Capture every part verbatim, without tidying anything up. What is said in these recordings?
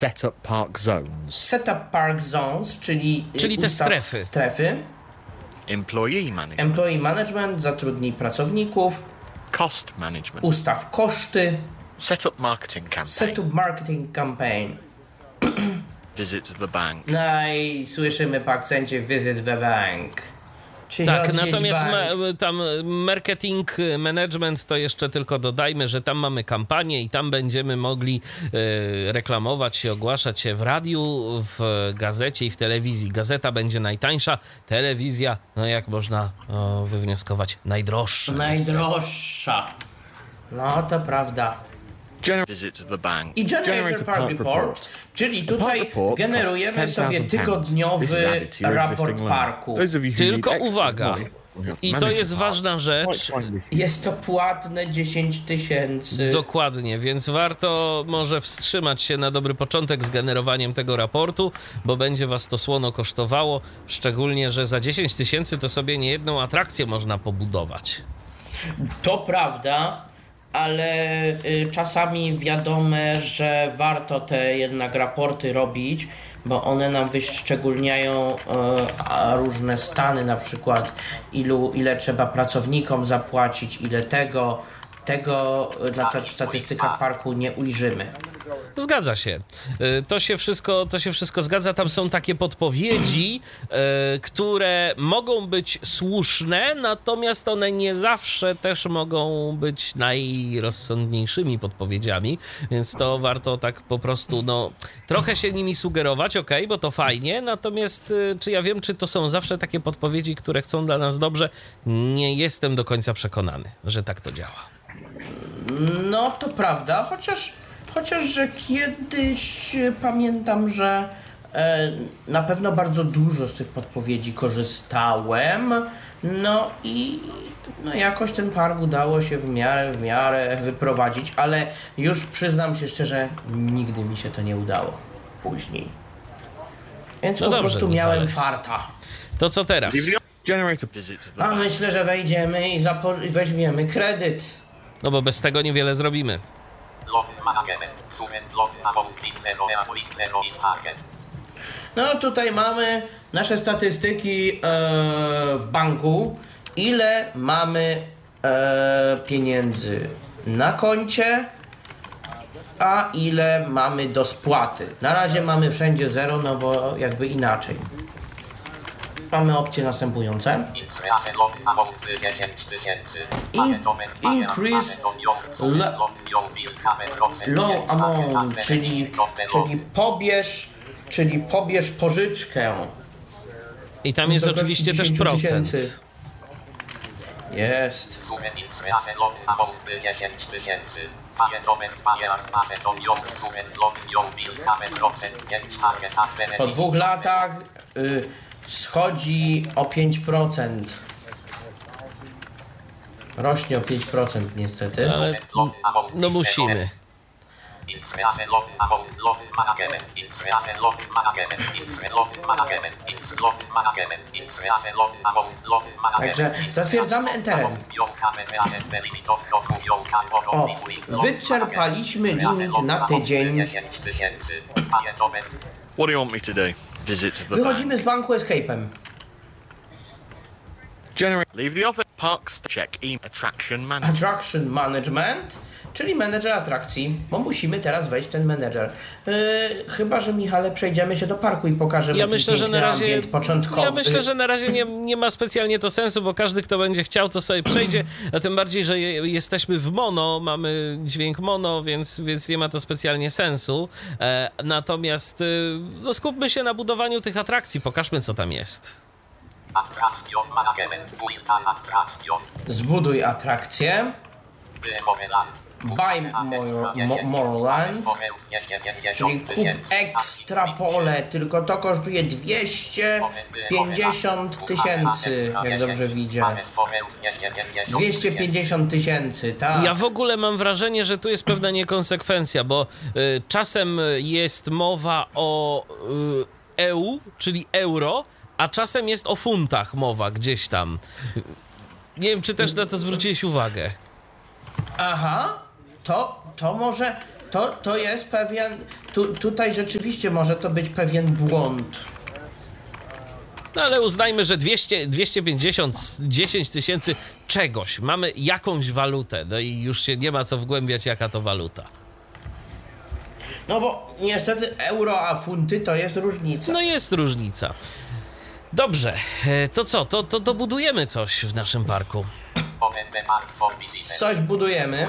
Set up park zones. Setup park zones, czyli, Czyli te strefy. strefy. Employee management. Employee management, zatrudnij pracowników. Cost management. Ustaw koszty. Set up marketing campaign. Setup marketing campaign. Visit the bank. No i słyszymy po akcencie visit the bank. Czyli Tak, odwiedź natomiast bank. ma, tam marketing management to jeszcze tylko dodajmy, że tam mamy kampanię i tam będziemy mogli e, reklamować się, ogłaszać się w radiu, w gazecie i w telewizji. Gazeta będzie najtańsza, telewizja, no jak można o, wywnioskować, najdroższa. Najdroższa. No to prawda. Gener- Visit the bank. I Generator Park Report, czyli tutaj generujemy sobie tygodniowy raport parku. Tylko uwaga, i to jest ważna rzecz. Jest to płatne dziesięć tysięcy. Dokładnie, więc warto może wstrzymać się na dobry początek z generowaniem tego raportu, bo będzie was to słono kosztowało, szczególnie, że za dziesięć tysięcy to sobie niejedną atrakcję można pobudować. To prawda, ale y, czasami wiadome, że warto te jednak raporty robić, bo one nam wyszczególniają y, a różne stany, na przykład ilu, ile trzeba pracownikom zapłacić, ile tego, tego y, na przykład w statystykach parku nie ujrzymy. Zgadza się. Y, To się wszystko, to się wszystko zgadza. Tam są takie podpowiedzi, y, które mogą być słuszne, natomiast one nie zawsze też mogą być najrozsądniejszymi podpowiedziami, więc to warto tak po prostu, no, trochę się nimi sugerować, okej, bo to fajnie, natomiast y, czy ja wiem, czy to są zawsze takie podpowiedzi, które chcą dla nas dobrze? Nie jestem do końca przekonany, że tak to działa. No to prawda, chociaż, chociaż że kiedyś e, pamiętam, że e, na pewno bardzo dużo z tych podpowiedzi korzystałem, no i no jakoś ten park udało się w miarę, w miarę wyprowadzić, ale już przyznam się szczerze, nigdy mi się to nie udało później. Więc No po dobrze, prostu Michale. miałem farta. To co teraz? Generator. Visit the A bank. myślę, że wejdziemy i zapo- i weźmiemy kredyt. No bo bez tego niewiele zrobimy. No tutaj mamy nasze statystyki e, w banku. Ile mamy e, pieniędzy na koncie, a ile mamy do spłaty. Na razie mamy wszędzie zero, no bo jakby inaczej. Mamy opcje następujące. In, increased le, low amount, czyli, czyli pobierz, czyli pobierz pożyczkę. I tam jest Wysokości oczywiście też dziesięć procent. tysięcy. Jest. Po dwóch latach y, schodzi o pięć procent. Rośnie o pięć procent niestety. Ale no musimy. Także zatwierdzamy enterem. O, wyczerpaliśmy limit na tydzień. What do you want me to do? Visit the bank. Wychodzimy z banku escape'em. Generate. Leave the office. Parks. Check e attraction management. Attraction Management, czyli menedżer atrakcji, bo musimy teraz wejść w ten menedżer. Yy, chyba, że Michale, przejdziemy się do parku i pokażemy Ja ten myślę, że na piękny razie ambient początkowy. Ja myślę, że na razie nie, nie ma specjalnie to sensu, bo każdy, kto będzie chciał, to sobie przejdzie, a tym bardziej, że je, jesteśmy w mono, mamy dźwięk mono, więc, więc nie ma to specjalnie sensu. E, natomiast e, no, skupmy się na budowaniu tych atrakcji, pokażmy, co tam jest. Zbuduj atrakcję. Buy more, mo, more land. Czyli kup ekstra pole, tylko to kosztuje dwieście pięćdziesiąt tysięcy, jak dobrze widzę. dwieście pięćdziesiąt tysięcy, tak. Ja w ogóle mam wrażenie, że tu jest pewna niekonsekwencja, bo y, czasem jest mowa o y, E U, czyli euro, a czasem jest o funtach mowa gdzieś tam. Nie wiem, czy też na to zwróciłeś uwagę. Aha, to, to może, to, to jest pewien, tu, tutaj rzeczywiście może to być pewien błąd. No ale uznajmy, że dwieście, dwieście pięćdziesiąt, dziesięć tysięcy czegoś. Mamy jakąś walutę, no i już się nie ma co wgłębiać, jaka to waluta. No bo niestety euro a funty to jest różnica. No jest różnica. Dobrze, e, to co? To, to, to budujemy coś w naszym parku. Coś budujemy.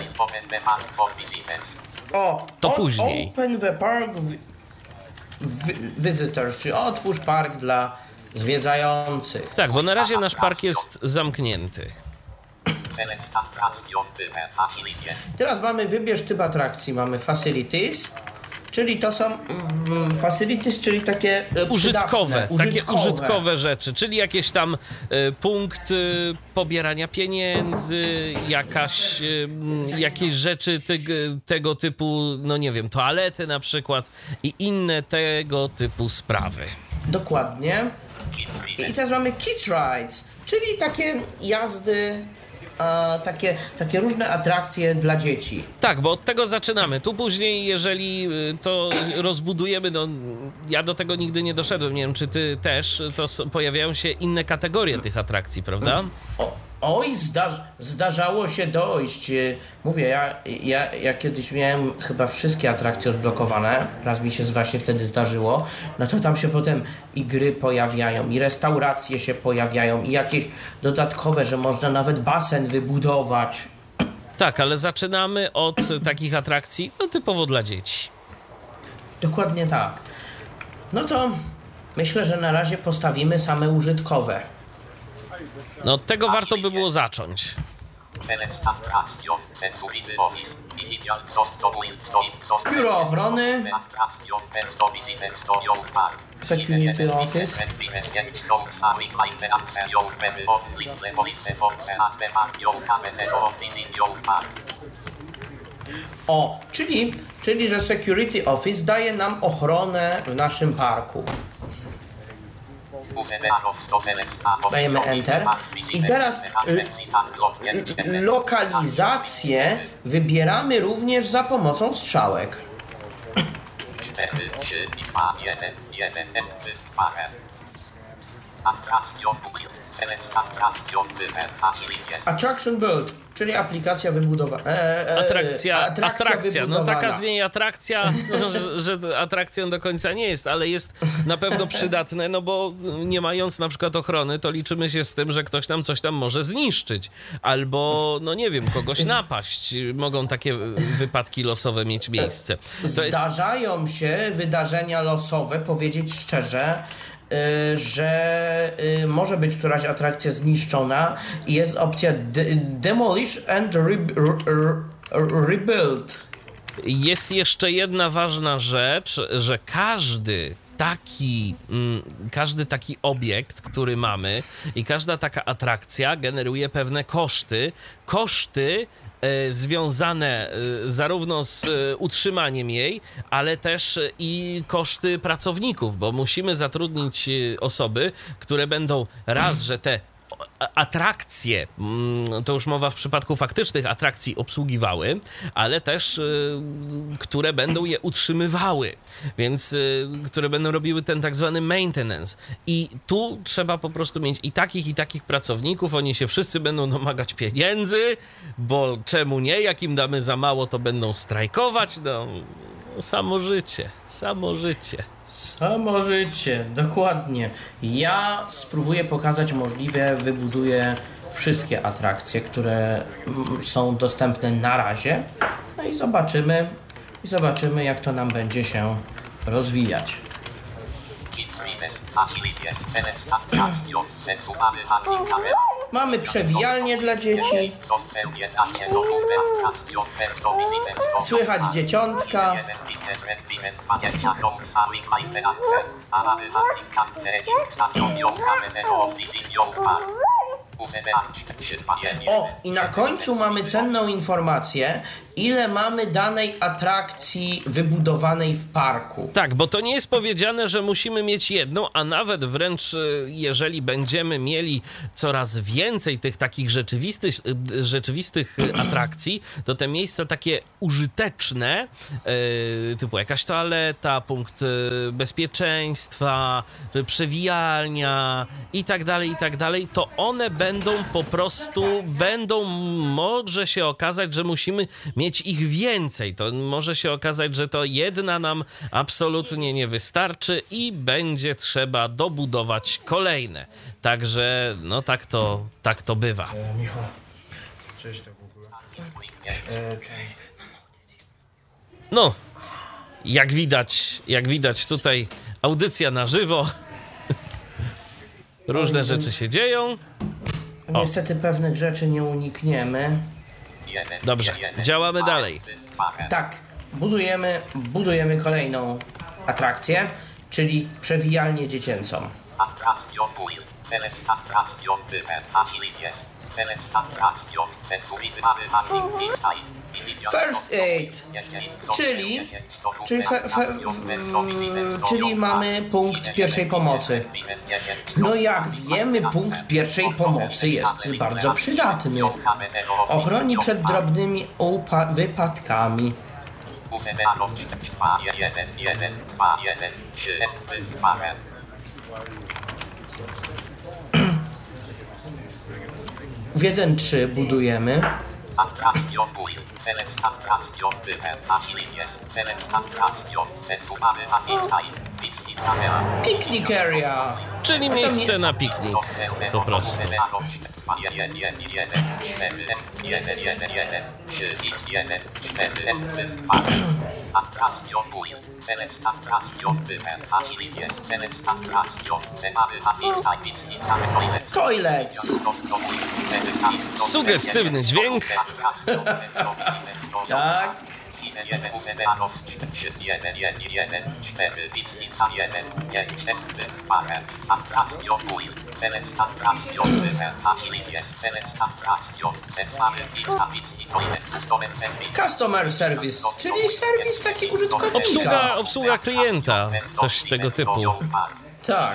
O, To o, później. Open the park vi- vi- visitors, czyli otwórz park dla zwiedzających. Tak, bo na razie nasz park jest zamknięty. Teraz mamy wybierz typ atrakcji. Mamy facilities, czyli to są mm, facilities, czyli takie e, Użytkowe, przydatne, takie użytkowe rzeczy, czyli jakieś tam y, punkt y, pobierania pieniędzy, jakaś, y, jakieś rzeczy tego, tego typu, no nie wiem, toalety na przykład i inne tego typu sprawy. Dokładnie. I teraz mamy kids rides, czyli takie jazdy, e, takie, takie różne atrakcje dla dzieci. Tak, bo od tego zaczynamy. Tu później, jeżeli y, to rozbudujemy, no ja do tego nigdy nie doszedłem, nie wiem czy ty też, to s- pojawiają się inne kategorie tych atrakcji, prawda? O, oj, zdarz, zdarzało się dojść. E, Mówię, ja, ja, ja kiedyś miałem chyba wszystkie atrakcje odblokowane, raz mi się właśnie wtedy zdarzyło, no to tam się potem i gry pojawiają, i restauracje się pojawiają, i jakieś dodatkowe, że można nawet basen wybudować. Tak, ale zaczynamy od takich atrakcji, no typowo dla dzieci. Dokładnie tak. No to myślę, że na razie postawimy same użytkowe. No od tego warto by było zacząć. Biuro ochrony, security office. O, czyli, czyli że security office daje nam ochronę w naszym parku. Dajemy Enter. I teraz y, y, lokalizację wybieramy również za pomocą strzałek. Attraction build, czyli aplikacja wybudowana. E, e, Atrakcja, atrakcja, atrakcja. No wybudowana. taka z niej atrakcja, no, że, że atrakcją do końca nie jest, ale jest na pewno przydatne, no bo nie mając na przykład ochrony, to liczymy się z tym, że ktoś nam coś tam może zniszczyć. Albo, no nie wiem, kogoś napaść. Mogą takie wypadki losowe mieć miejsce. To jest... Zdarzają się wydarzenia losowe, powiedzieć szczerze, y, że y, może być któraś atrakcja zniszczona i jest opcja de- demolish and re- re- re- rebuild. Jest jeszcze jedna ważna rzecz, że każdy taki, mm, każdy taki obiekt, który mamy i każda taka atrakcja generuje pewne koszty. Koszty e, związane e, zarówno z e, utrzymaniem jej, ale też e, i koszty pracowników, bo musimy zatrudnić e, osoby, które będą raz, że te atrakcje, to już mowa w przypadku faktycznych atrakcji, obsługiwały, ale też y, które będą je utrzymywały, więc y, które będą robiły ten tak zwany maintenance. I tu trzeba po prostu mieć i takich, i takich pracowników, oni się wszyscy będą domagać pieniędzy, bo czemu nie, jak im damy za mało, to będą strajkować, no samo życie, samo życie. Samo życie, dokładnie. Ja spróbuję pokazać możliwe, wybuduję wszystkie atrakcje, które mm, są dostępne na razie. No i zobaczymy, i zobaczymy jak to nam będzie się rozwijać. Mamy przewijalnię dla dzieci. Słychać dzieciątka. O, i na końcu mamy cenną informację, ile mamy danej atrakcji wybudowanej w parku. Tak, bo to nie jest powiedziane, że musimy mieć jedną, a nawet wręcz y, jeżeli będziemy mieli coraz więcej tych takich rzeczywistych, y, rzeczywistych atrakcji, to te miejsca takie użyteczne, y, typu jakaś toaleta, punkt y, bezpieczeństwa, y, przewijalnia i tak dalej, i tak dalej, to one będą po prostu, będą, może się okazać, że musimy mieć ich więcej. To może się okazać, że to jedna nam absolutnie nie wystarczy i będzie trzeba dobudować kolejne. Także, no tak to, tak to bywa. E, Michał. Cześć tak w ogóle. E, cześć. No, jak widać, jak widać tutaj audycja na żywo. Różne rzeczy się dzieją. Niestety pewnych rzeczy nie unikniemy. Dobrze, działamy dalej. Tak, budujemy, budujemy kolejną atrakcję, czyli przewijalnię dziecięcą. Attraction build. Select attraction typen facilities. Select attraction sensurytywny parking field. First aid, czyli, czyli, fe, fe, mm, czyli mamy punkt pierwszej pomocy. No jak wiemy, punkt pierwszej pomocy jest bardzo przydatny. Ochroni przed drobnymi upa- wypadkami. W jeden trzy budujemy. Attraction build. Select attraction typen facilities. Select attraction sensurytywny parking field. Picnic area. Czyli miejsce na piknik, po prostu. Attraction build. Select attraction typen facilities. Select attraction sensurytywny Toilets. Sugestywny dźwięk. Tak. Attraction build. Select attraction typen facilities. Select attraction Customer service, czyli serwis taki użytkownika. Obsługa, obsługa klienta, coś z tego typu. Tak.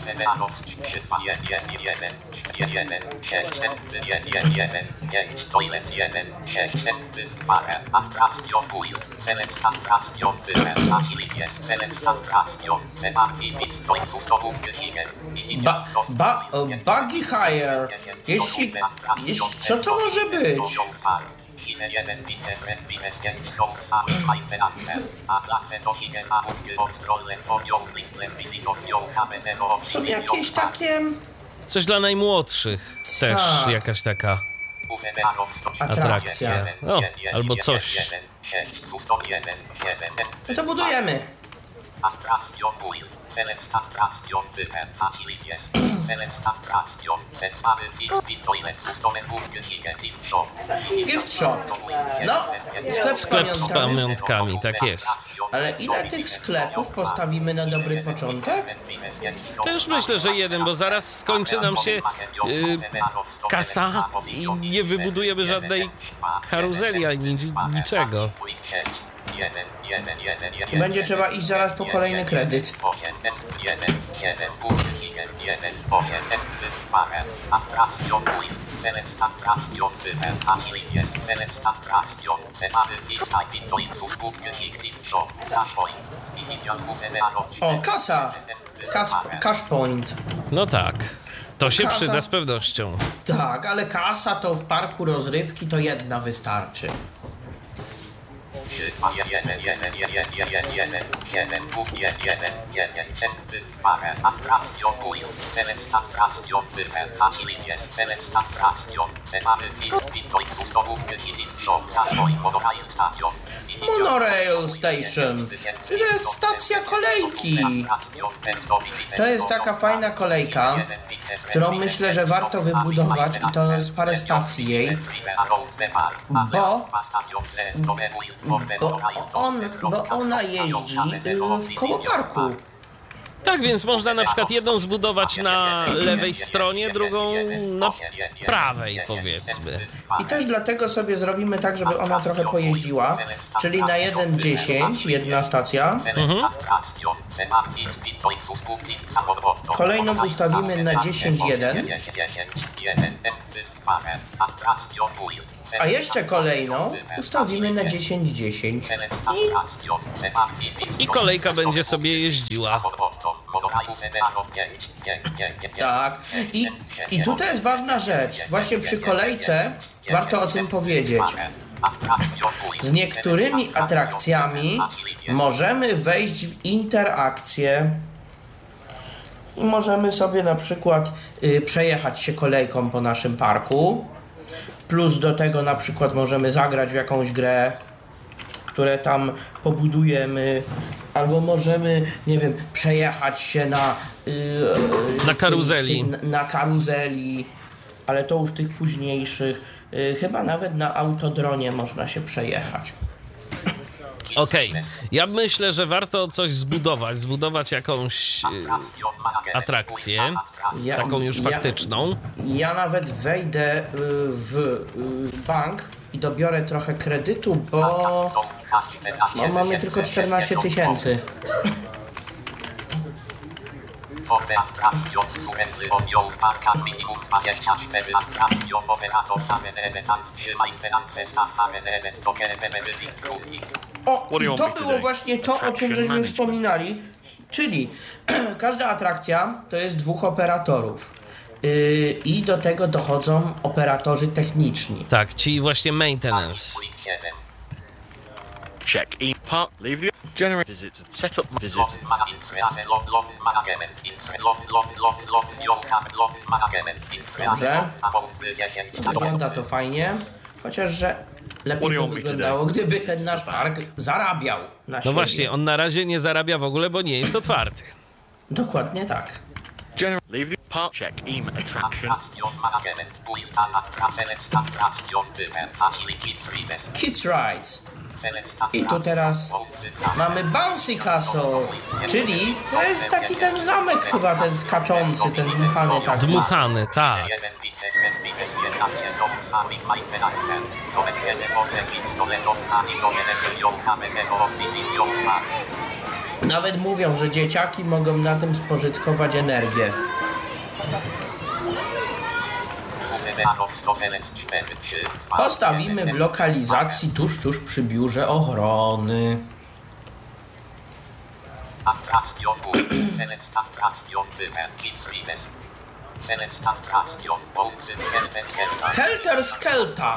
Attraction build. Select attraction typen facilities. Select attraction Ba, ba, buggy hire. Jeśli, jeśli, co to może być? Są jakieś takie Coś dla najmłodszych też, Tak. jakaś taka atrakcja. atrakcja. No, albo coś. No to budujemy. Attraction build. Select attraction typen facilities. Select attraction sensurytywny toilet system gift shop. Gift shop. No, sklep z Sklep z pamiątkami. pamiątkami, tak jest. Ale ile tych sklepów postawimy na dobry początek? Też myślę, że jeden, bo zaraz skończy nam się yy, kasa i nie wybudujemy żadnej karuzeli ani niczego. Będzie trzeba iść zaraz po kolejny kredyt. Attraction build. Select attraction typen facilities. Select attraction sensurytywny gift shop. Cash point. O, kasa! Kas, cash point. No tak, to się Kasa. przyda z pewnością. Tak, ale kasa to w parku rozrywki to jedna wystarczy. Attraction build. Select attraction typen facilities. Select attraction sensurytywny gift shop. Cash point. Monorail station, czyli to jest stacja kolejki. To jest taka fajna kolejka, którą myślę, że warto wybudować i to jest parę stacji jej, bo, bo, on, bo ona jeździ w koło parku. Tak więc można na przykład jedną zbudować na lewej stronie, drugą na prawej, powiedzmy. I też dlatego sobie zrobimy tak, żeby ona trochę pojeździła, czyli na jeden dziesięć jedna stacja. Mhm. Kolejną ustawimy na dziesięć jeden. A jeszcze kolejną ustawimy na dziesięć dziesięć. I kolejka będzie sobie jeździła. Tak. I, I tutaj jest ważna rzecz. Właśnie przy kolejce warto o tym powiedzieć. Z niektórymi atrakcjami możemy wejść w interakcję. I możemy sobie na przykład y, przejechać się kolejką po naszym parku. Plus do tego na przykład możemy zagrać w jakąś grę, które tam pobudujemy, albo możemy, nie wiem, przejechać się na yy, Na karuzeli. Ty, ty, na karuzeli, ale to już tych późniejszych. Yy, chyba nawet na autodronie można się przejechać. Okej, okay. Ja myślę, że warto coś zbudować, zbudować jakąś y, atrakcję, Ja, taką już ja, faktyczną. Ja nawet wejdę y, w y, bank i dobiorę trochę kredytu, bo no, mamy tylko czternaście tysięcy. Forte atrakcjon z suwentlyonią parkach minimum dwadzieścia cztery atrakcjon operator same evetant trzyma intenance stafare event to kerepeme ryzyk running. O, i to było właśnie to, o czym żeśmy wspominali, czyli każda atrakcja to jest dwóch operatorów yy, i do tego dochodzą operatorzy techniczni. Tak, ci właśnie maintenance. Check E part. Leave the generate visit. Set up visit. Dobrze. Wygląda to fajnie, chociaż że lepiej by wyglądało, gdyby ten nasz park zarabiał na siebie. No właśnie, on na razie nie zarabia w ogóle, bo nie jest otwarty. Dokładnie tak. Generate. Leave the part. Check E attraction. Kids Rides. I tu teraz mamy Bouncy Castle, czyli to jest taki ten zamek chyba, ten skaczący, ten dmuchany taki. Dmuchany, tak. Nawet mówią, że dzieciaki mogą na tym spożytkować energię. Postawimy w lokalizacji tuż, tuż przy biurze ochrony. Helter Skelter.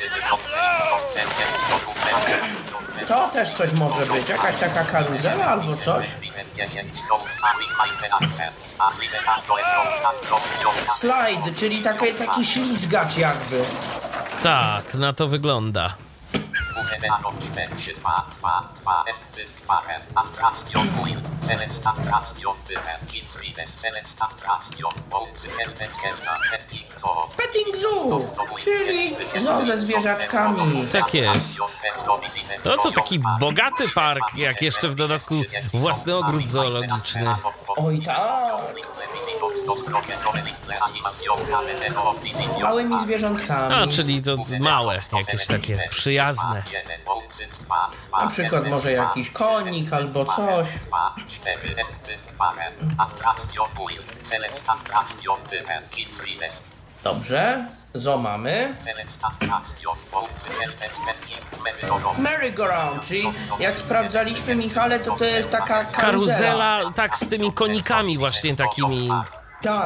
To też coś może być, jakaś taka karuzela albo coś. Slide, czyli taki, taki ślizgacz jakby. Tak, na to wygląda. Petting Zoo, czyli zoo ze zwierzaczkami. Tak jest. No to taki bogaty park, jak jeszcze w dodatku własny ogród zoologiczny. Oj tak. Małymi zwierzątkami. A, czyli to małe, jakieś takie przyjazne. Na przykład może jakiś konik albo coś. Dobrze, zo mamy. Merry-go-round, czyli jak sprawdzaliśmy, Michale, to to jest taka karuzela. Karuzela, tak, z tymi konikami właśnie takimi. Tak.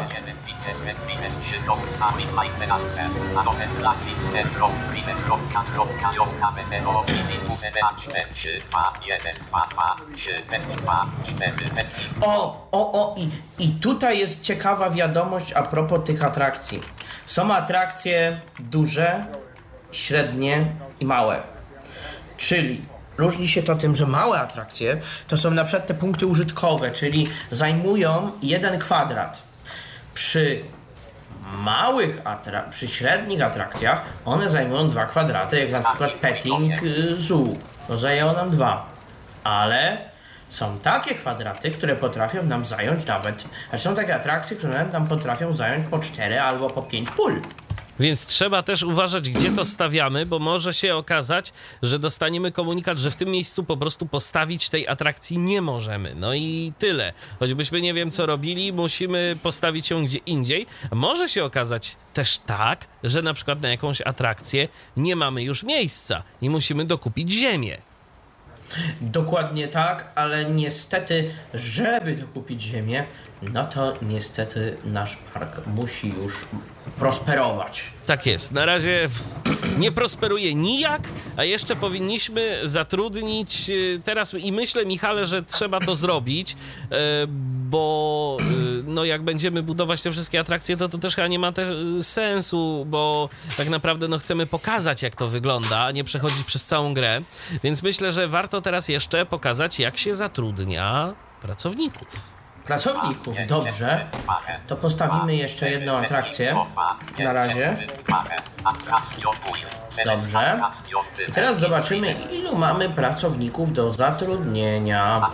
O, o, o, i, i tutaj jest ciekawa wiadomość a propos tych atrakcji. Są atrakcje duże, średnie i małe. Czyli różni się to tym, że małe atrakcje to są na przykład te punkty użytkowe, czyli zajmują jeden kwadrat. Przy małych, atra- przy średnich atrakcjach one zajmują dwa kwadraty, jak na przykład Petting Zoo. No zajęło nam dwa. Ale Są takie kwadraty, które potrafią nam zająć nawet, a są takie atrakcje, które nam potrafią zająć po cztery albo po pięć pól. Więc trzeba też uważać, gdzie to stawiamy, bo może się okazać, że dostaniemy komunikat, że w tym miejscu po prostu postawić tej atrakcji nie możemy. No i tyle. Choćbyśmy nie wiem co robili, musimy postawić ją gdzie indziej. Może się okazać też tak, że na przykład na jakąś atrakcję nie mamy już miejsca i musimy dokupić ziemię. Dokładnie tak, ale niestety, żeby dokupić ziemię, no to niestety nasz park musi już prosperować. Tak jest. Na razie nie prosperuje nijak, a jeszcze powinniśmy zatrudnić y, teraz i myślę, Michale, że trzeba to zrobić, y, bo y, no jak będziemy budować te wszystkie atrakcje, to to też chyba nie ma też sensu, bo tak naprawdę no chcemy pokazać, jak to wygląda, a nie przechodzić przez całą grę. Więc myślę, że warto teraz jeszcze pokazać, jak się zatrudnia pracowników. Pracowników, dobrze. To postawimy jeszcze jedną atrakcję. Na razie. Dobrze. I teraz zobaczymy, ilu mamy pracowników do zatrudnienia.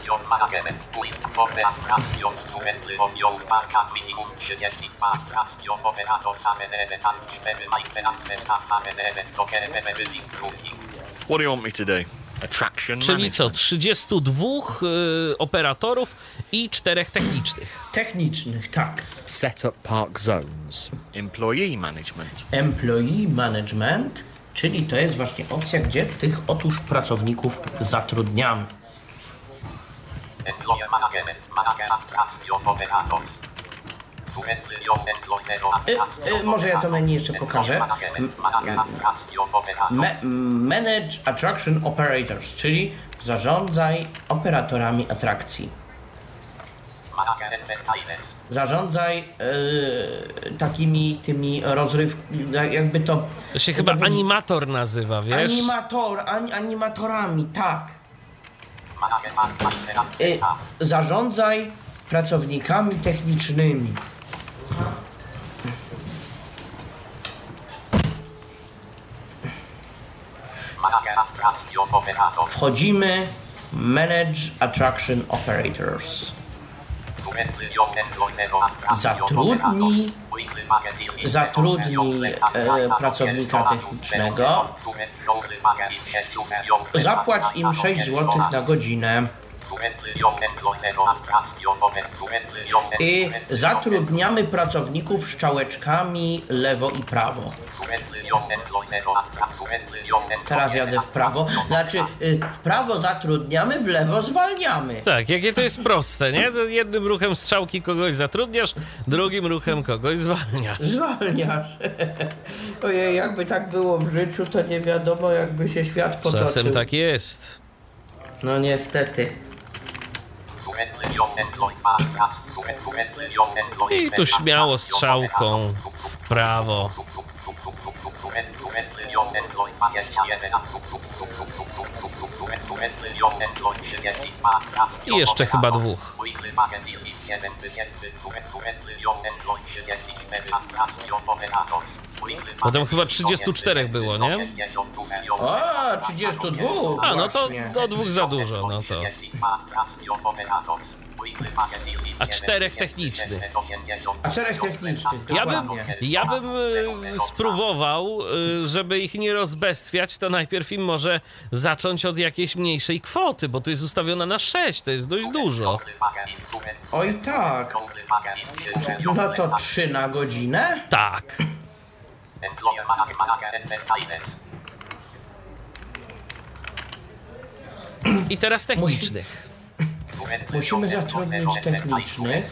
What do you want me to do? Attraction Czyli co, management. trzydziestu dwóch y, operatorów i czterech technicznych. Technicznych, tak. Set up park zones. Employee management. Employee management, czyli to jest właśnie opcja, gdzie tych otóż pracowników zatrudniamy. Employer management, manager attraction operators. Y, y, może ja to menu jeszcze pokażę. Me, manage Attraction Operators, czyli zarządzaj operatorami atrakcji. Zarządzaj y, takimi tymi rozrywkami, jakby to... To się chyba to animator nazywa, wiesz? Animator, an, animatorami, tak. Y, zarządzaj pracownikami technicznymi. Wchodzimy Manage Attraction Operators. Zatrudnij, zatrudnij e, pracownika technicznego. Zapłać im sześć złotych na godzinę. I zatrudniamy pracowników strzałeczkami lewo i prawo. Teraz jadę w prawo. Znaczy, y, w prawo zatrudniamy, w lewo zwalniamy. Tak, jakie to jest proste, nie? Jednym ruchem strzałki kogoś zatrudniasz, drugim ruchem kogoś zwalniasz. Zwalniasz. Ojej, jakby tak było w życiu, to nie wiadomo, jakby się świat potoczył. Czasem tak jest. No niestety. I tu śmiało strzałką w prawo. I jeszcze chyba dwóch. Potem chyba trzydziestu czterech było, nie? O, trzydziestu dwóch. A, no to właśnie. do dwóch za dużo, no to. A czterech technicznych. A czterech technicznych, Ja bym, dokładnie. ja bym e, spróbował, e, żeby ich nie rozbestwiać, to najpierw im może zacząć od jakiejś mniejszej kwoty, bo tu jest ustawiona na sześć, to jest dość dużo. Oj tak. No to trzy na godzinę? Tak. I teraz technicznych. Musimy zatrudnić technicznych.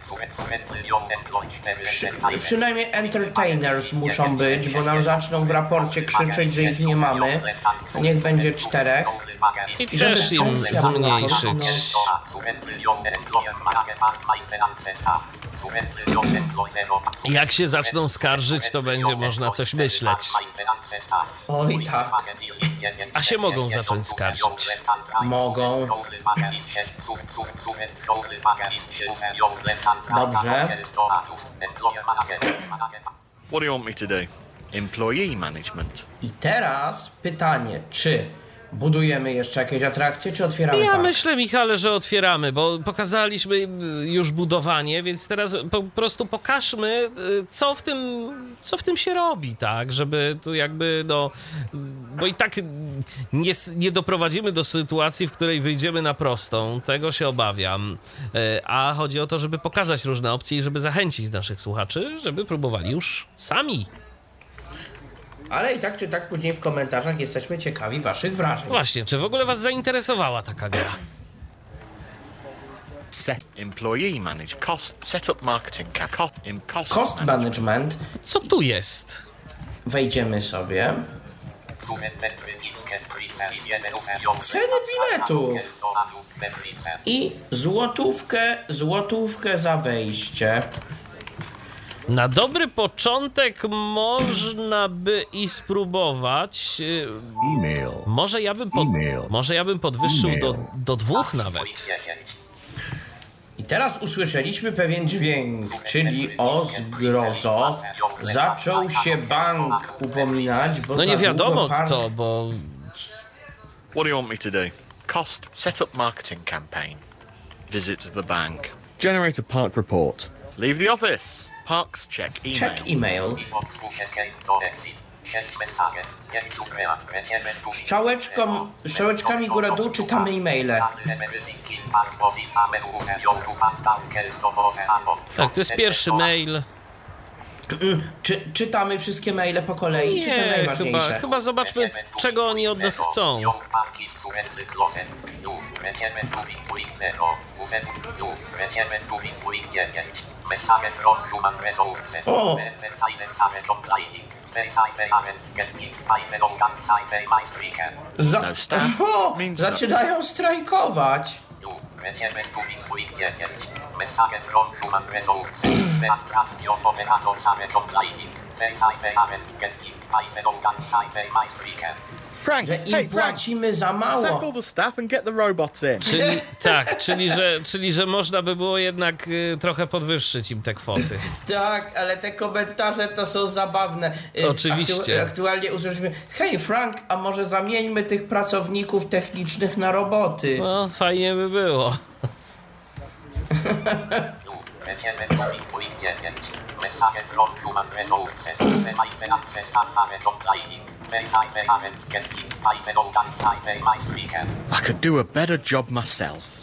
Przy, przynajmniej entertainers muszą być, bo nam zaczną w raporcie krzyczeć, że ich nie mamy. Niech będzie czterech. I też im zmniejszyć. Jak się zaczną skarżyć, to będzie można coś myśleć. Oj tak. A się mogą zacząć skarżyć. Mogą. Dobrze. What do you want me to do? Employee management. I teraz pytanie, czy budujemy jeszcze jakieś atrakcje, czy otwieramy Ja park? myślę, Michale, że otwieramy, bo pokazaliśmy już budowanie, więc teraz po prostu pokażmy, co w tym, co w tym się robi, tak, żeby tu jakby, no, bo i tak nie, nie doprowadzimy do sytuacji, w której wyjdziemy na prostą, tego się obawiam, a chodzi o to, żeby pokazać różne opcje i żeby zachęcić naszych słuchaczy, żeby próbowali już sami. Ale i tak czy tak później w komentarzach jesteśmy ciekawi waszych wrażeń. Właśnie, czy w ogóle was zainteresowała taka gra? Set employee manage cost setup marketing ca- cost in cost, Cost management. Co tu jest? Wejdziemy sobie. Ceny biletów. I złotówkę, złotówkę za wejście. Na dobry początek można by i spróbować. yy, Email. Może ja bym, pod, E-mail. może ja bym podwyższył do, E-mail. do dwóch nawet. I teraz usłyszeliśmy pewien dźwięk, czyli o zgrozo. Zaczął się bank upominać, bo No za nie wiadomo długo park... kto, bo What do you want me to do? Cost setup marketing campaign. Visit the bank. Generate a park report. Leave the office. Parks check email. Check email. Strzałeczką, strzałeczkami góra-dół czytamy e-maile. tak, to jest pierwszy mail. Czy, czytamy wszystkie maile po kolei, czy to Nie, najważniejsze? chyba, chyba zobaczmy, czego oni od nas chcą. O! Za... No staff O, means zaczynają strajkować. Frank, Że im płacimy za mało. the staff and get the robots in. Czyli tak, czyli że, czyli że można by było jednak y, trochę podwyższyć im te kwoty. Tak, ale te komentarze to są zabawne. Y, Oczywiście. Aktu- aktualnie usłyszeliśmy, hej Frank, a może zamieńmy tych pracowników technicznych na roboty? No, fajnie by było. I could do a better job myself.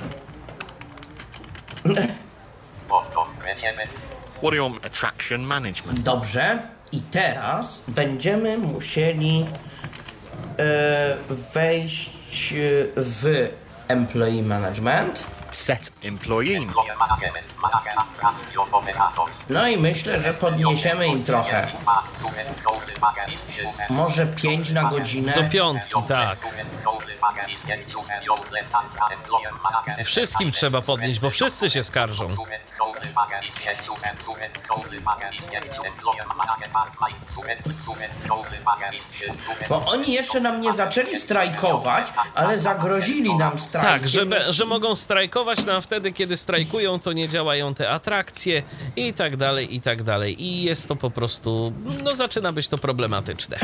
What do you want? Attraction management. Dobrze, i teraz będziemy musieli e, wejść w Employee Management. Set employee. No i myślę, że podniesiemy im trochę. Może pięć na godzinę. Do piątki, tak. Wszystkim trzeba podnieść, bo wszyscy się skarżą. Bo oni jeszcze nam nie zaczęli strajkować, ale zagrozili nam strajkiem. Tak, że, be, że mogą strajkować, no a wtedy, kiedy strajkują, to nie działają te atrakcje i tak dalej, i tak dalej. I jest to po prostu, no zaczyna być to problematyczne.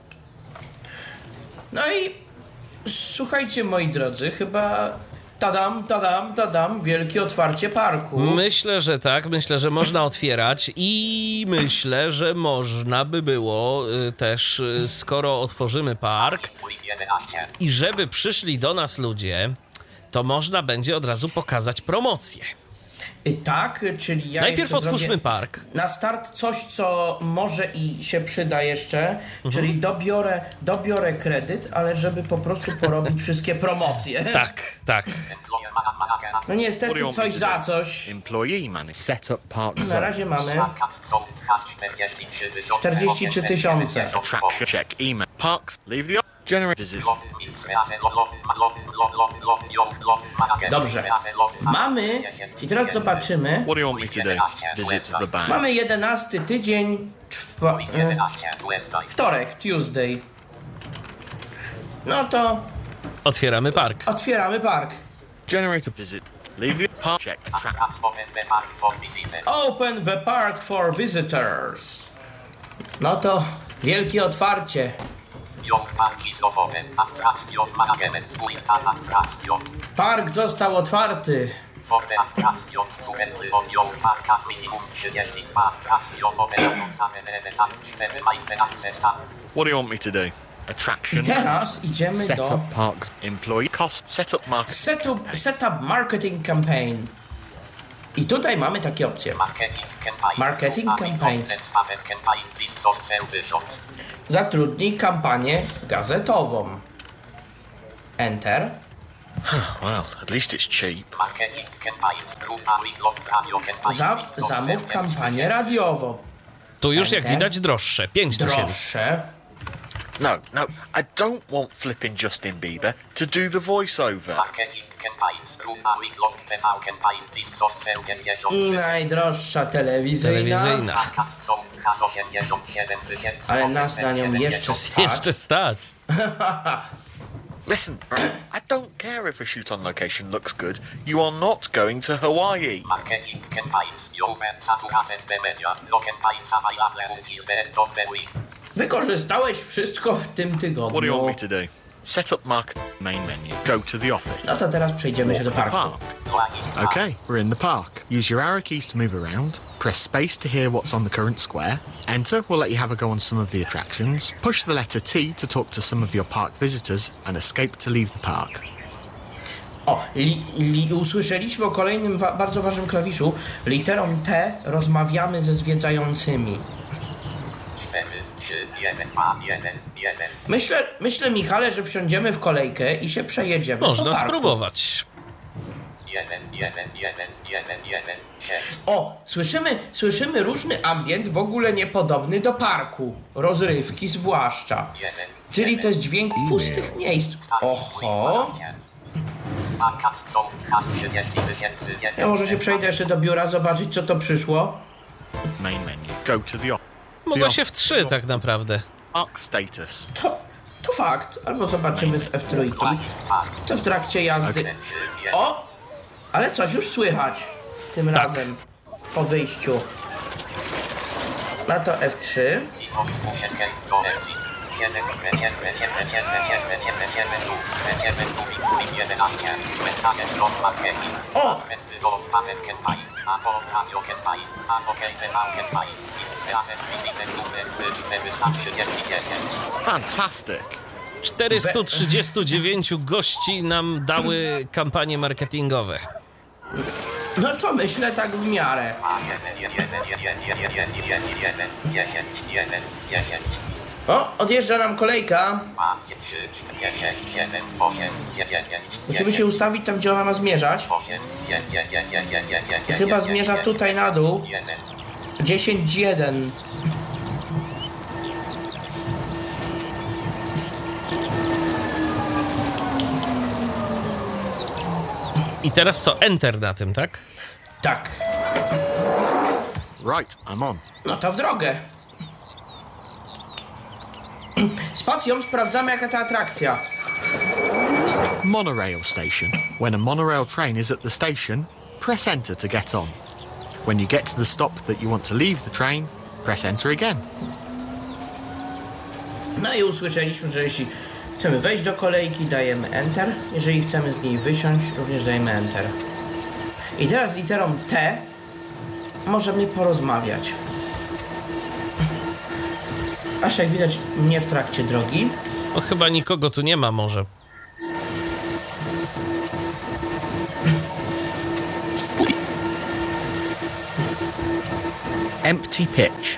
No i słuchajcie, moi drodzy, chyba tadam, tadam, tadam, wielkie otwarcie parku. Myślę, że tak, myślę, że można otwierać i myślę, że można by było y, też, y, skoro otworzymy park i żeby przyszli do nas ludzie, to można będzie od razu pokazać promocję. Y, Tak, czyli ja Najpierw jeszcze otwórzmy zrobię park. na start coś, co może i się przyda jeszcze, czyli dobiorę, dobiorę kredyt, ale żeby po prostu porobić wszystkie promocje. Tak, tak. No What do niestety you want me coś to za do? coś. Employee management. Set up park Na zone. razie mamy czterdzieści trzy tysiące. Attraction check email. Parks. Leave the office. Generate. Visit. Dobrze. Mamy, i teraz zobaczymy, What do you want me to do? Visit the bank. mamy jedenasty tydzień, czwa, e, wtorek, Tuesday. No to Otwieramy park. otwieramy park. Generate a Visit. Leave the park. Check. Attract. Open the park for visitors. No to wielkie otwarcie. Your park is open. Attraction management. Built-up attraction. Park został otwarty. For the attractions to enter on your park at minimum trzydziestodwa attraction operator zamienne tak cztery maintenance tam. What do you want me to do? I Attraction, teraz idziemy Set do up parks. employee cost, set up market. setup, setup marketing campaign. I tutaj mamy takie opcje. Marketing campaign. Marketing campaigns. Campaign list of services. Zatrudnij kampanię gazetową. Enter. Well, at least it's cheap. Marketing campaigns. Grupa Wiglog Radio campaign. Za, list of zamów services. kampanię radiową. Tu już jak Enter. widać droższe, pięć tysięcy. Droższe. No, no, I don't want flipping Justin Bieber to do the voiceover. Marketing campaigns. Grupa Wiglog T V campaign list of services. I najdroższa telewizyjna. Telewizyjna. Podcast są aż osiemdziesiąt siedem tysięcy Ale nas na nią jeszcze stać. Jeszcze stać. Listen, I don't care if a shoot on location looks good. You are not going to Hawaii. Marketing campaigns. You were saturated the media. No campaigns available until the end of the week. Wykorzystałeś wszystko w tym What do you want tygodniu. me to do? Set up market main menu. Go to the office. No to teraz przejdziemy się do The parku. park. Okay, we're in the park. Use your arrow keys to move around. Press space to hear what's on the current square. Enter will let you have a go on some of the attractions. Push the letter T to talk to some of your park visitors and escape to leave the park. O, li, li, usłyszeliśmy o kolejnym wa- bardzo ważnym klawiszu. Literą T rozmawiamy ze zwiedzającymi. cztery, trzy, jeden, dwa, jeden, jeden. Myślę, myślę, Michale, że wsiądziemy w kolejkę i się przejedziemy po Można parku. spróbować. jeden, jeden, jeden, jeden, jeden, sześć. O, słyszymy, słyszymy różny ambient, w ogóle niepodobny do parku. Rozrywki zwłaszcza. jeden, Czyli to jest dźwięk pustych miejsc. Oho. Podcast są aż trzydzieści tysięcy. Ja może się przejdę jeszcze do biura, zobaczyć co to przyszło. Main menu. Go to the office. Mogło się w trzy tak naprawdę. Park status. To, to fakt. Albo zobaczymy z F trzy. To w trakcie jazdy. O! Ale coś już słychać. Tym Tak. razem. Po wyjściu. Na to F trzy. I pomysł się escape to exit. siedem, siedem, siedem, siedem, siedem, siedem, siedem, siedem, siedem, jedenaście. Message from marketing. O! Log patent campaign. Apple radio campaign. Apple T V campaign. Inspiration visited numer czterysta trzydzieści dziewięć. Fantastic. czterysta trzydzieści dziewięć gości nam dały kampanie marketingowe. No to myślę tak w miarę. jeden, jeden, jeden, jeden, jeden, jeden, dziesięć, jeden, dziesięć. O, odjeżdża nam kolejka. dwa, trzy, cztery, sześć, siedem, osiem, dziewięć, Musimy się ustawić tam, gdzie ona ma zmierzać. osiem, dziewięć, dziewięć, dziewięć, dziewięć, Chyba zmierza tutaj na dół. jeden. dziesięć jeden. I teraz co? Enter na tym, tak? Tak. Right, I'm on. No to w drogę. Spacją sprawdzamy, jaka ta atrakcja. Monorail station. When a monorail train is at the station, press enter to get on. When you get to the stop that you want to leave the train, press enter again. No i usłyszeliśmy, że jeśli chcemy wejść do kolejki, dajemy Enter. Jeżeli chcemy z niej wysiąść, również dajemy Enter. I teraz literą T możemy porozmawiać. Aż jak widać, nie w trakcie drogi. No chyba nikogo tu nie ma może. Empty pitch.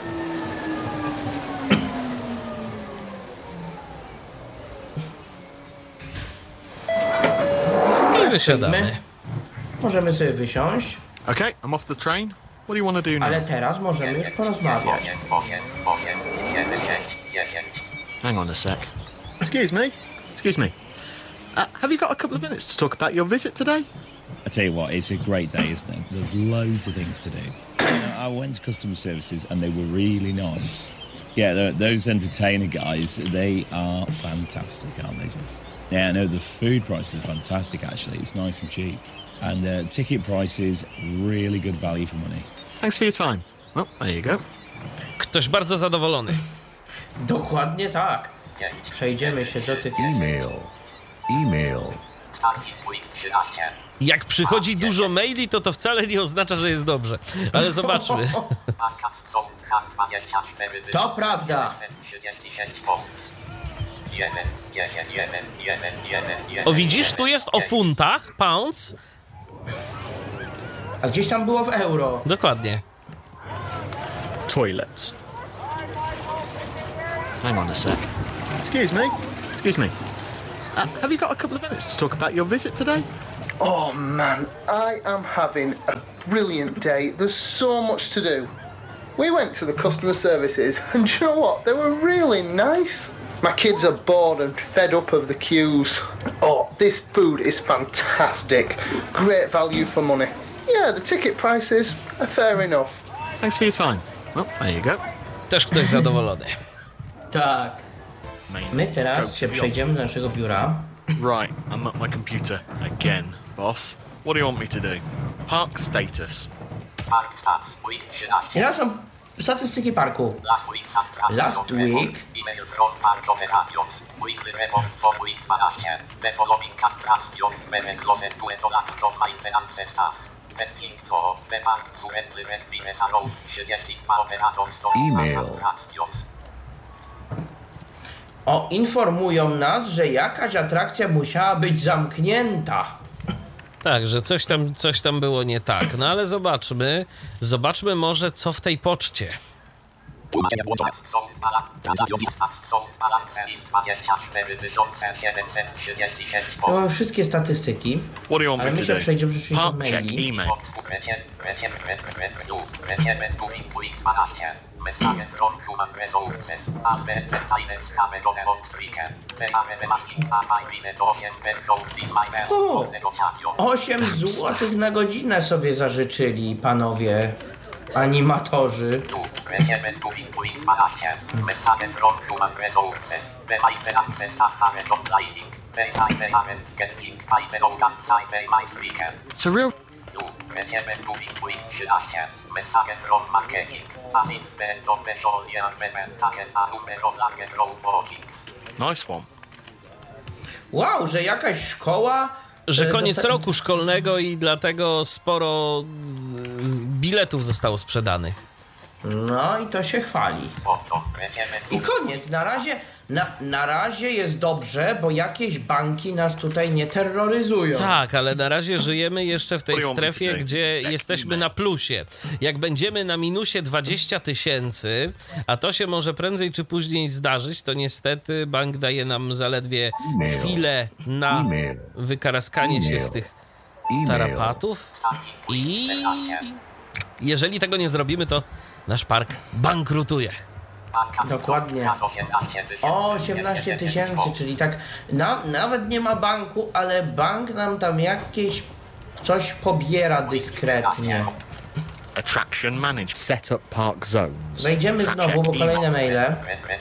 I wysiadamy. My możemy sobie wysiąść, Okay, I'm off the train. What do you want to do now? ale teraz możemy już porozmawiać. osiem, osiem, osiem, siedem, sześć, dziesięć. Hang on a sec. Excuse me. Excuse me. Uh, have you got a couple of minutes to talk about your visit today? I tell you what, it's a great day, isn't it? There's loads of things to do. You know, I went to customer services and they were really nice. Yeah, th- those entertainer guys, they are fantastic, aren't they, just? Yeah, no, the food prices are fantastic, actually. It's nice and cheap. And uh, ticket prices, really good value for money. Thanks for your time. Well, there you go. Ktoś bardzo zadowolony. Dokładnie tak. przejdziemy się do tych... Email. Email. Jak przychodzi dużo maili, to to wcale nie oznacza, że jest dobrze. Ale zobaczmy. To prawda. O widzisz, tu jest o funtach, pounds. A gdzieś tam było w euro. Dokładnie. Toilets. Hang on a sec. Excuse me. Excuse me. Uh, have you got a couple of minutes to talk about your visit today? Oh man, I am having a brilliant day. There's so much to do. We went to the customer services and you know what? They were really nice. My kids are bored and fed up of the queues. Oh, this food is fantastic. Great value for money. Yeah, the ticket prices are fair enough. Thanks for your time. Well, there you go. Też ktoś zadowolony. Tak. My teraz się przejdziemy do naszego biura. Right, I'm at my computer again, boss. What do you want me to do? Park status. Park stats, week trzynaście. I są statystyki parku. Last week subtraction Last of week. report. Email from Park Operations. Weekly report for week dwanaście. The following attractions were closed to a lack of maintenance staff. Betting for the park currently requires around trzydzieści dwa operators to Email. attractions. O, informują nas, że jakaś atrakcja musiała być zamknięta. Tak, że coś tam, coś tam było nie tak. No ale zobaczmy. Zobaczmy może, co w tej poczcie. Ja mam wszystkie statystyki, What do you want ale me my to się do? przejdziemy rzeczywiście do Park check maili. email. Message from Human Resources. Albert Finance Cameron Montrike. Teamy Demaking Apaj osiem Berkoutis Miner. O, osiem złotych na godzinę sobie zażyczyli panowie animatorzy. Będziemy tu Pinpoint dwanaście. Message from Human Resources. The maintenance staff are complaining. They say they aren't getting paid and say they might speaker. It's a real... Będziemy tu Pinpoint trzynaście. Message from marketing. As instead of the show year payment taken a number of large road bookings. Nice one. Wow, że jakaś szkoła... Że e, koniec dosta- roku szkolnego i dlatego sporo mm, biletów zostało sprzedanych. No i to się chwali. Oto będziemy tu I koniec, na razie, na, na razie jest dobrze, bo jakieś banki nas tutaj nie terroryzują. Tak, ale na razie żyjemy jeszcze w tej Pojęty strefie, tutaj. gdzie Tak, jesteśmy email. na plusie. Jak będziemy na minusie dwadzieścia tysięcy, a to się może prędzej czy później zdarzyć, to niestety bank daje nam zaledwie chwilę na Email. wykaraskanie się Email. z tych Email. tarapatów i jeżeli tego nie zrobimy, to nasz park bankrutuje. Dokładnie. O, osiemnaście tysięcy, czyli tak na, nawet nie ma banku, ale bank nam tam jakieś coś pobiera dyskretnie. Attraction manager. Set up park zones. Wejdziemy Track znowu, bo check kolejne emails. maile.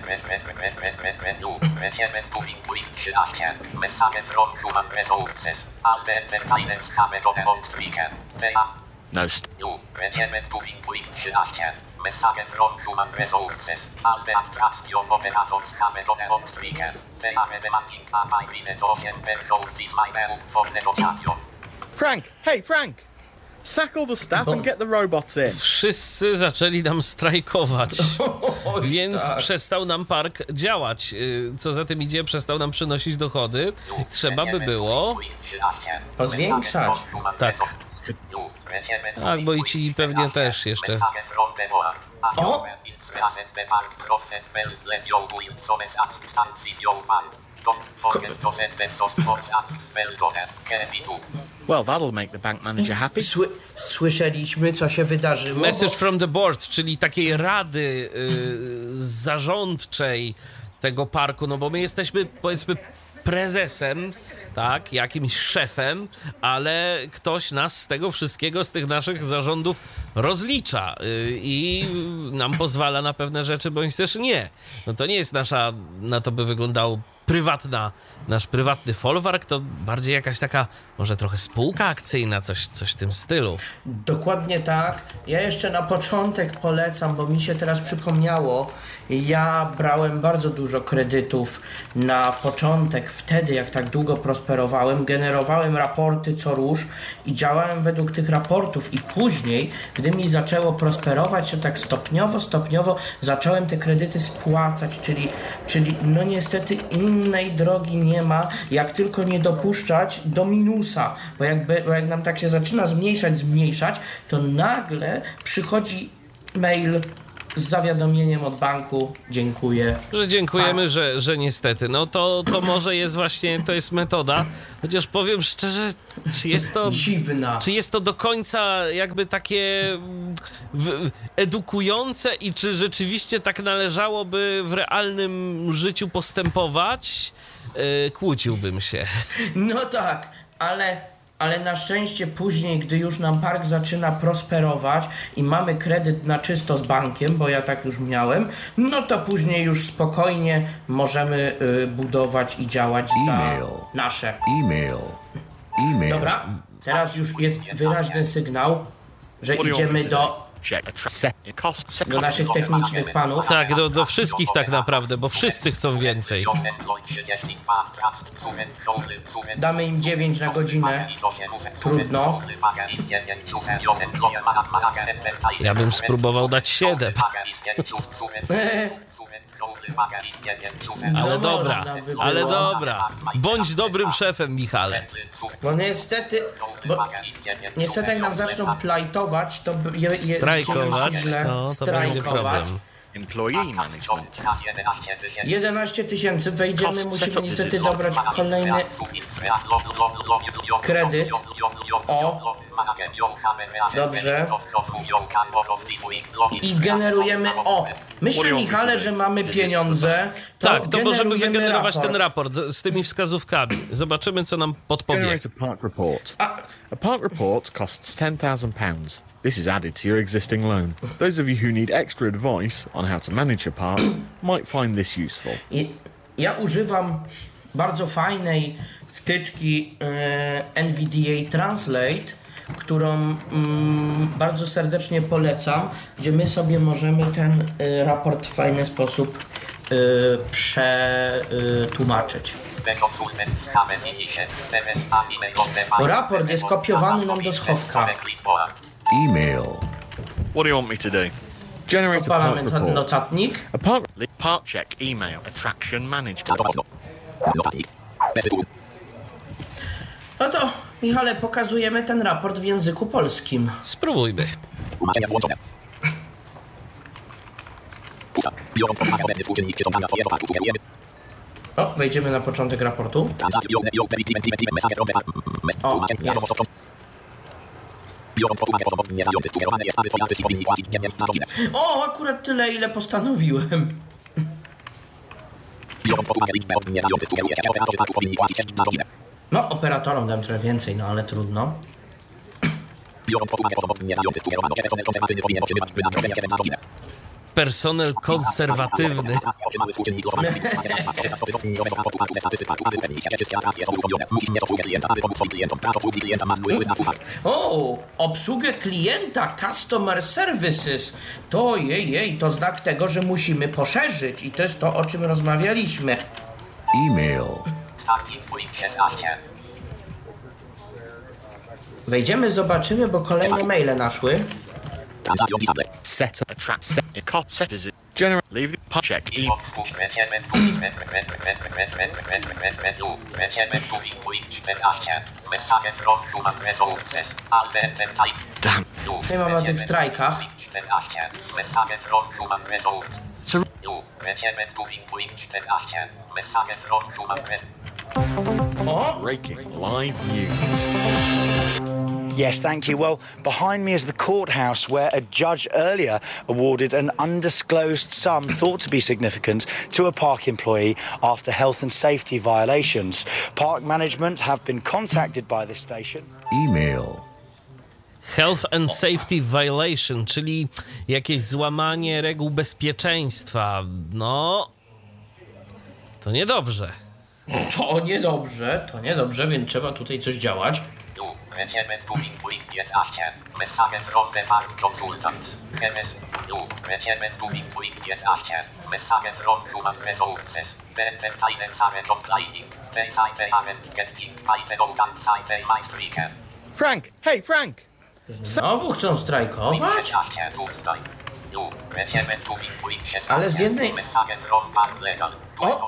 Będziemy tu Pinpoint trzynaście. Message from Human Resources. Albert Finance Cameron Montrike. No, st- You, będziemy tu Pinpoint trzynaście. Message from Human Resources. Albert Attraction Operators Cameron Montrike. Teamy Demaking Apaj osiem Berkoutis Miner for negotiation. Frank! Hey, Frank! Sack all the staff and get the robots in. Wszyscy zaczęli nam strajkować, Oj, więc tak. przestał nam park działać. Yy, Co za tym idzie, przestał nam przynosić dochody. Trzeba by było... Pozwiększać. Tak. Tak, bo i ci pewnie też jeszcze. O! Well, that'll make the bank manager happy. Sły, słyszeliśmy, co się wydarzyło. Message bo- from the board, czyli takiej rady yy, zarządczej tego parku, no bo my jesteśmy, powiedzmy, prezesem, tak, jakimś szefem, ale ktoś nas z tego wszystkiego, z tych naszych zarządów rozlicza yy, i nam pozwala na pewne rzeczy, bądź też nie. No to nie jest nasza, na to by wyglądało prywatna, nasz prywatny folwark, to bardziej jakaś taka, może trochę spółka akcyjna, coś, coś w tym stylu. Dokładnie tak. Ja jeszcze na początek polecam, bo mi się teraz przypomniało, Ja brałem bardzo dużo kredytów na początek, wtedy jak tak długo prosperowałem, generowałem raporty co rusz i działałem według tych raportów i później, gdy mi zaczęło prosperować, to tak stopniowo, stopniowo zacząłem te kredyty spłacać, czyli, czyli no niestety innej drogi nie ma, jak tylko nie dopuszczać do minusa, bo, jakby, bo jak nam tak się zaczyna zmniejszać, zmniejszać, to nagle przychodzi mail z zawiadomieniem od banku, dziękuję. Że dziękujemy, Tak. że, że niestety. No to, to może jest właśnie, to jest metoda, chociaż powiem szczerze, czy jest to... Dziwna. Czy jest to do końca jakby takie mm, w, edukujące i czy rzeczywiście tak należałoby w realnym życiu postępować? Yy, kłóciłbym się. No tak, ale, ale na szczęście później, gdy już nam park zaczyna prosperować i mamy kredyt na czysto z bankiem, bo ja tak już miałem, no to później już spokojnie możemy y, budować i działać E-mail. za nasze. Email. Email. Dobra, teraz już jest wyraźny sygnał, że What do you want me idziemy to do, do? Check attract cost. Set do naszych technicznych panów. Tak, do, do wszystkich tak naprawdę, bo wszyscy chcą więcej. Damy im dziewięć na godzinę. Trudno. Ja bym spróbował dać siedem. Ale No dobra, można by ale było. dobra. Bądź dobrym szefem, Michale. Bo niestety, bo niestety jak nam zaczną plajtować, to b- je, je, Strajkować, dzieje się źle. no to będzie Strajkować. problem. Employee management. jedenaście tysięcy, wejdziemy, Cost musimy setup niestety visit. dobrać kolejny kredyt. O, dobrze. I generujemy, o, myślę, Michale, że mamy pieniądze. To Tak, to możemy generujemy wygenerować ten raport. raport z tymi wskazówkami. Zobaczymy, co nam podpowie. Generate a park report. A- A park report costs ten thousand pounds. This is added to your existing loan. Those of you who need extra advice on how to manage your park might find this useful. I ja używam bardzo fajnej wtyczki e, N V D A Translate, którą mm, bardzo serdecznie polecam, gdzie my sobie możemy ten e, raport w fajny sposób e, przetłumaczyć. Bo raport jest kopiowany nam do schowka. Email. What do you want me to do? Generate a park Odpalamy ten report. notatnik. A park Li- Park check email attraction management. No to, Michale, pokazujemy ten raport w języku polskim. Spróbujmy. O, wejdziemy na początek raportu. O, jest. O, akurat tyle, ile postanowiłem. No, operatorom dam trochę więcej, no ale trudno. Personel konserwatywny. O, obsługę klienta, customer services. To jej, jej, to znak tego, że musimy poszerzyć i to jest to, o czym rozmawialiśmy. Email. Wejdziemy, zobaczymy, bo kolejne maile naszły. set up Attract set cost set visit. generate Leave the park check e damn. Tutaj mamy o tych strajkach. So O, breaking live news. Yes, thank you. Well, behind me is the courthouse where a judge earlier awarded an undisclosed sum thought to be significant to a park employee after health and safety violations. Park management have been contacted by this station. Email. Health and Safety Violation, czyli jakieś złamanie reguł bezpieczeństwa. No, to niedobrze. to niedobrze, to niedobrze, więc trzeba tutaj coś działać. Recommend to include piętnaście. Message from the bank consultants. M S U. Recommend to include piętnaście. Message from human resources. The entertainers are complying. They say they aren't getting by the organ say they might weaken. Frank! Hey, Frank! Znowu chcą strajkować? szesnaście. Tuesday. U. Recommend to include szesnaście. Ale z jednej... Message from bank legal. O!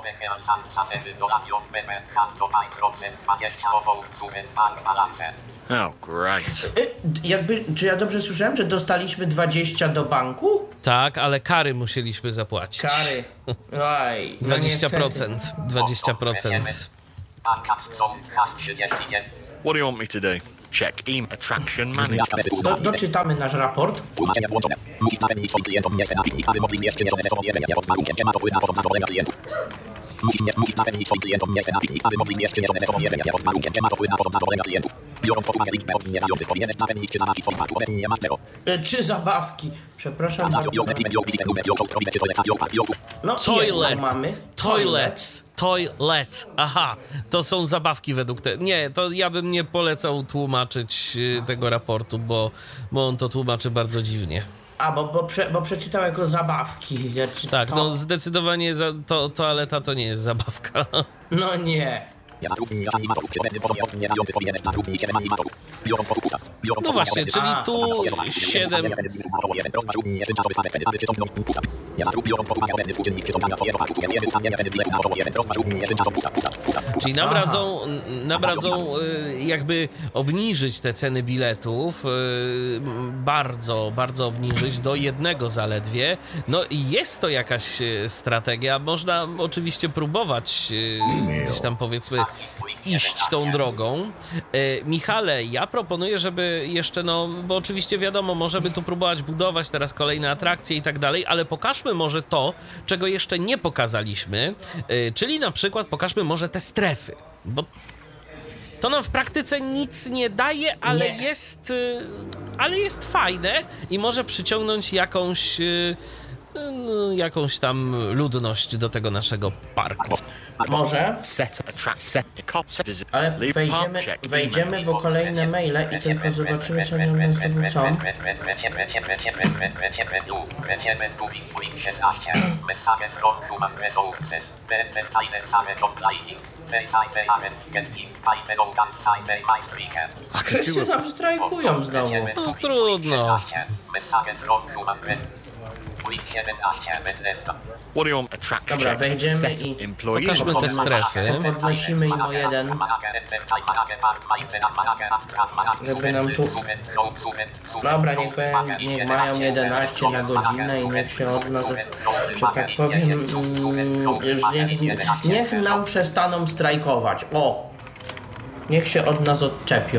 Oh, great. Y, jakby, czy ja dobrze słyszałem, że dostaliśmy dwadzieścia do banku? Tak, ale kary musieliśmy zapłacić. Kary. Oj, no dwadzieścia procent. niestety. dwadzieścia procent. What do you want me to do? Check email attraction manager. Do, doczytamy nasz raport. E, Trzy zabawki. Przepraszam bardzo. No i jedną Toilet. mamy. Toilets. Toilet. Aha, to są zabawki według te. Nie, to ja bym nie polecał tłumaczyć y, tego raportu, bo, bo on to tłumaczy bardzo dziwnie. A, bo, bo, prze, bo przeczytał jako zabawki. Ja czy Tak, to... no zdecydowanie za, to, toaleta to nie jest zabawka. No nie. No właśnie, czyli tu siedem. Czyli nam radzą, nam radzą y, jakby obniżyć te ceny biletów, y, bardzo, bardzo obniżyć do jednego zaledwie. No i jest to jakaś y, strategia, można oczywiście próbować y, gdzieś tam powiedzmy iść tą drogą. E, Michale, ja proponuję, żeby jeszcze, no, bo oczywiście wiadomo, możemy tu próbować budować teraz kolejne atrakcje i tak dalej, ale pokażmy może to, czego jeszcze nie pokazaliśmy, e, czyli na przykład pokażmy może te strefy, bo to nam w praktyce nic nie daje, ale Nie. jest, e, ale jest fajne i może przyciągnąć jakąś e, no, jakąś tam ludność do tego naszego parku. Może, Set attract set cop set visit. ale Leave wejdziemy, park check wejdziemy, bo kolejne maile i tylko zobaczymy, co oni od nas wrócą. Wszyscy nam strajkują znowu. No trudno. What do you want? Attract Dobra, check wejdziemy set i employee. pokażmy te strefy. Podnosimy im o jeden, żeby nam tu... Dobra, niech, be- niech mają jedenaście na godzinę i niech się od nas, że tak powiem, mm, już niech, niech nam przestaną strajkować. O! Niech się od nas odczepią.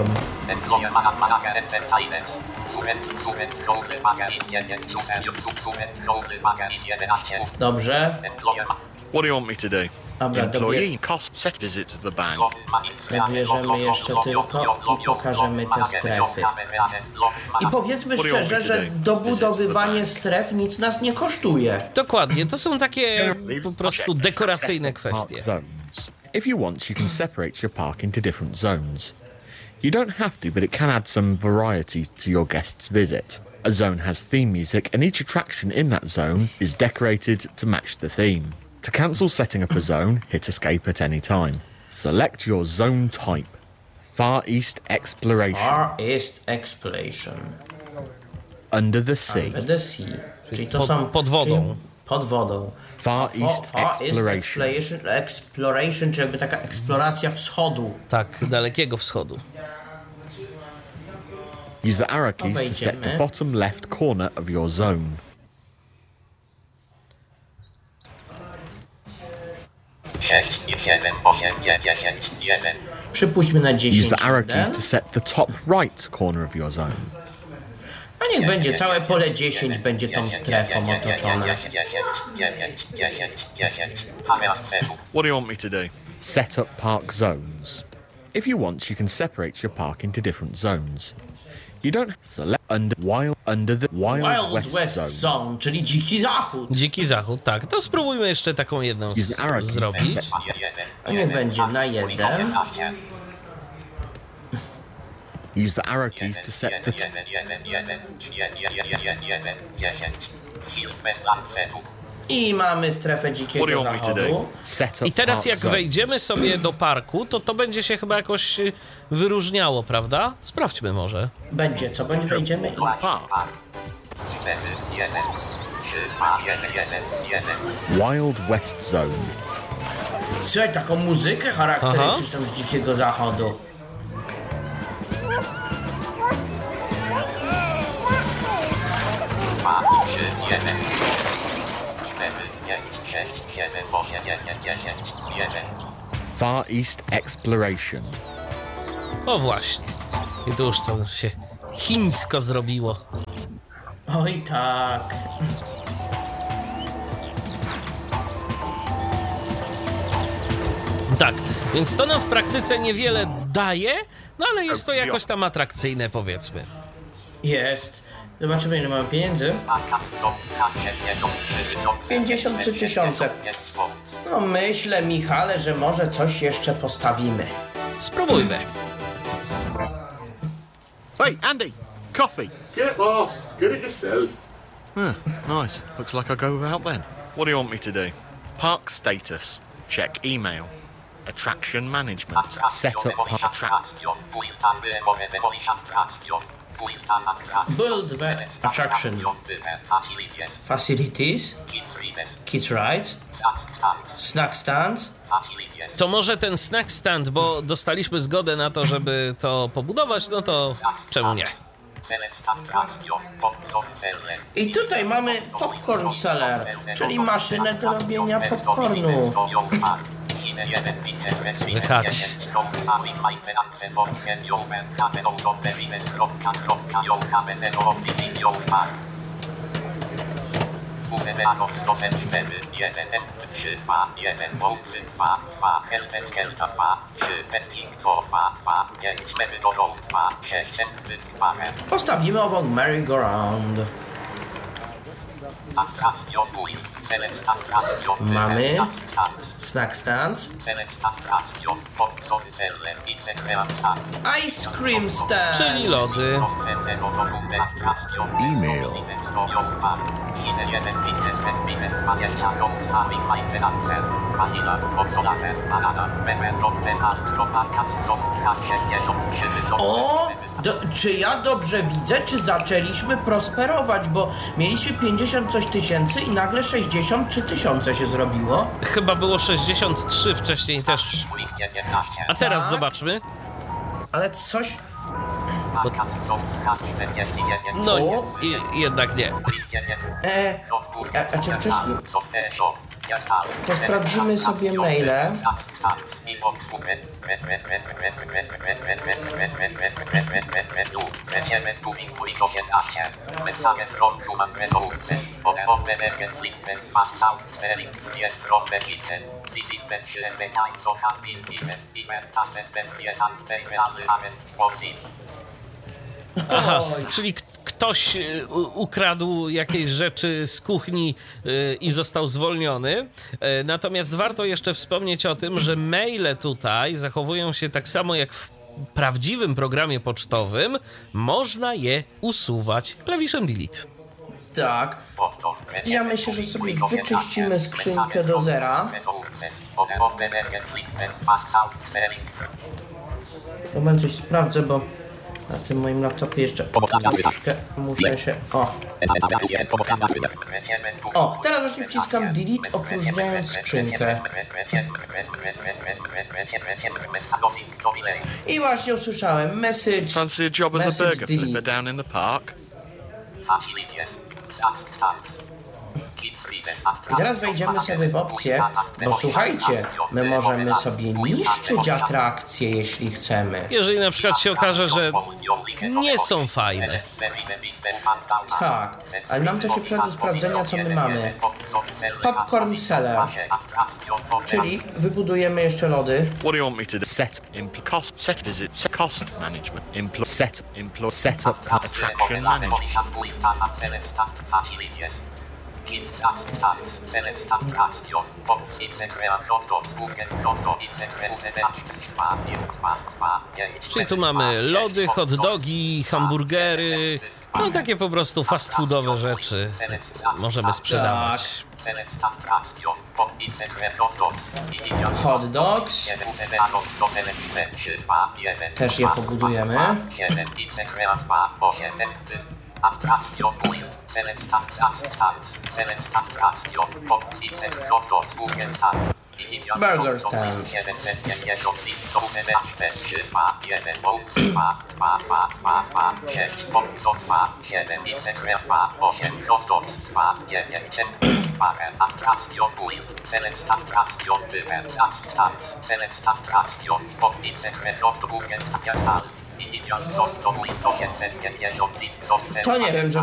Dobrze. What do you want me to do? Dobra, Employee cost set visit to the bank. Dobierzemy jeszcze tylko i pokażemy te strefy. I powiedzmy szczerze, że dobudowywanie stref nic nas nie kosztuje. Dokładnie, to są takie po prostu dekoracyjne kwestie. Park zones. If you want, you can separate your park into different zones. You don't have to, but it can add some variety to your guest's visit. A zone has theme music, and each attraction in that zone is decorated to match the theme. To cancel setting up a zone, hit escape at any time. Select your zone type. Far East Exploration. Far East Exploration. Under the sea. Under the sea. Czyli to Pod- są... pod wodą. Czyli pod wodą. Far East Far East Exploration. Exploration, Exploration, czyli jakby taka eksploracja wschodu. Tak, dalekiego wschodu. Use the arrow keys to set the Wejdziemy. bottom left corner of your zone. Przypuśćmy na Use dziesięć. the arrow keys jeden. to set the top right corner of your zone. A niech będzie całe pole dziesięć będzie tą strefą otoczone. What do you want me to do? Set up park zones. If you want, you can separate your park into different zones. You don't select under wild under the wild, Wild west, West zone. Zone, czyli dziki zachód. Dziki Zachód, tak. To spróbujmy jeszcze taką jedną Use z, the arrow keys. zrobić. A niech będzie na jeden. Use the arrow keys to set the... T- I mamy strefę dzikiego zachodu. set up I teraz park jak zone. wejdziemy sobie do parku, to to będzie się chyba jakoś y, wyróżniało, prawda? Sprawdźmy może. Będzie, co będzie, wejdziemy i... Park. Wild West Zone. Słuchaj, taką muzykę charakterystyczną z dzikiego zachodu. Far East Exploration. O właśnie. I tu już to się chińsko zrobiło. Oj tak. Tak, więc to nam w praktyce niewiele daje, no ale jest to jakoś tam atrakcyjne, powiedzmy. Jest. Zobaczymy, ile mamy pieniędzy. pięćdziesiąt trzy tysiące. No myślę, Michale, że może coś jeszcze postawimy. Spróbujmy. Hey, Andy! Coffee! Get lost. Get it yourself. Huh, nice. Looks like I go without then. What do you want me to do? Park status. Check email. Attraction management. Set up park. Attract. Build the attraction. Facilities. Kids rides. Snack stands. To może ten snack stand, bo dostaliśmy zgodę na to, żeby to pobudować, no to czemu nie? I tutaj mamy popcorn seller, czyli maszynę do robienia popcornu. Słychać. Postawimy obok merry-go-round. Mamy snack stands. Ice cream stand. Czyli lody. Email. O, do, czy ja dobrze widzę, czy zaczęliśmy prosperować, bo mieliśmy pięćdziesiąt coś tysięcy i nagle sześćdziesiąt trzy tysiące się zrobiło. Chyba było sześćdziesiąt trzy wcześniej też. A teraz Tak? zobaczmy. Ale coś... No i, i jednak nie. E, a, a czy wcześniej... To sprawdzimy sobie maile. Aha, czyli k- ktoś y, u- ukradł jakieś rzeczy z kuchni y, i został zwolniony. Y, Natomiast warto jeszcze wspomnieć o tym, że maile tutaj zachowują się tak samo jak w prawdziwym programie pocztowym. Można je usuwać klawiszem delete. Tak. Ja myślę, że sobie wyczyścimy skrzynkę do zera. Moment, coś sprawdzę, bo na tym moim laptopie jeszcze troszkę muszę się... O! O, teraz właśnie wciskam delete, opróżniając skrzynkę. I właśnie usłyszałem message... Fancy a job as a message burger flipper delete. down in the park? I teraz wejdziemy sobie w opcję, bo słuchajcie, my możemy sobie niszczyć atrakcje, jeśli chcemy. Jeżeli na przykład się okaże, że nie są fajne. Tak, ale nam to się przyda do sprawdzenia, co my mamy. Popcorn seller, czyli wybudujemy jeszcze lody. What do you want me to do? Set. Impl- cost. Set visit. Set cost management. Impl- Set. Employ. Set up park. Attraction management. Kids Substance, Select Attraction, Box Insekre Hot Dogs, Burger Hot Dog Insekre Usebeach, dwa, dwa, dwa, Czyli tu mamy lody, hot dogi, hamburgery, no takie po prostu fast foodowe rzeczy możemy sprzedawać. Hot dogs. Też je pobudujemy. Attraction build, select start substance, select start attraction, box insect hot dogs, burger stand. Burger stand. Attraction build, select start attraction, burger substance, select start attraction, box insect hot burger stand. To nie wiem,